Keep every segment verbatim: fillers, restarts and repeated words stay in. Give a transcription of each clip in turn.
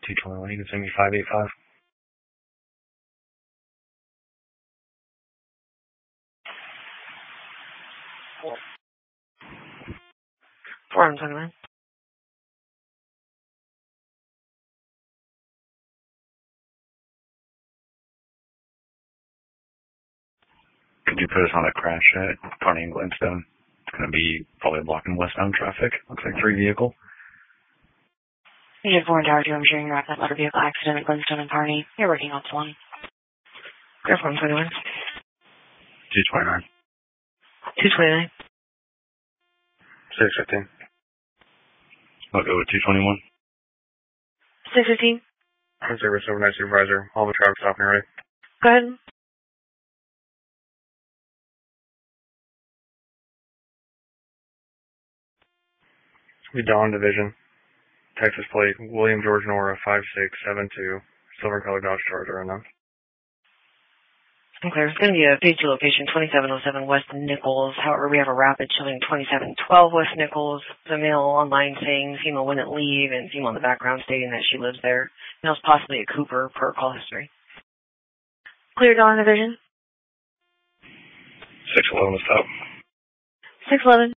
two twenty-one, you can send me five eight five. four twenty-one. Could you put us on a crash at Kearney and Glenstone? It's going to be probably blocking westbound traffic. Looks like three vehicle. You did four and tower two. I'm sure you're at that motor vehicle accident at Glenstone and Kearney. You're working off one. Go four twenty-one. two twenty-nine. two twenty-nine. six fifteen. I'll go with two twenty-one. six fifteen. Service overnight supervisor. All the traffic stopping already. Go ahead. We Dawn Division. Texas plate. William George Nora five six seven two. Silver colored Dodge Charger enough. Okay, it's going to be a phase two location, twenty-seven oh seven West Nichols. However, we have a rapid showing twenty-seven twelve West Nichols. The male online saying female wouldn't leave, and female in the background stating that she lives there. Male's possibly a Cooper per call history. Clear Dawn Division. six eleven to stop. six eleven.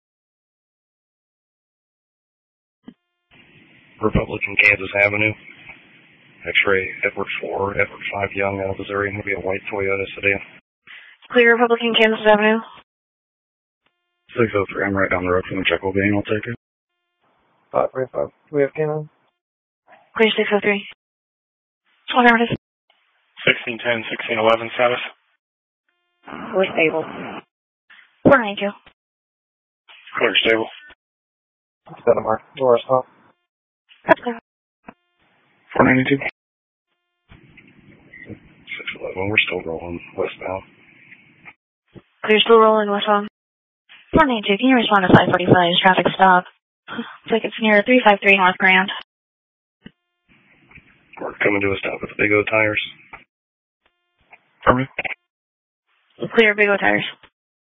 Republican Kansas Avenue. X-ray Edward four, Edward five Young out of Missouri. It'll be a white Toyota sedan. Clear Republican Kansas Avenue. six oh three, I'm right down the road from the Jekyll gang. I'll take it. five three five. We have canine. Clear six oh three. What number is it? sixteen ten, sixteen eleven status. We're stable. four ninety-two. Clear stable. Got a mark. Door stop. That's clear. four ninety-two. six eleven, we're still rolling westbound. Clear, still rolling westbound. four ninety-two, can you respond to five forty-five's traffic stop? Looks like it's near three five three North Grand. We're coming to a stop with the Big O tires. Affirmative. Clear, Big O tires.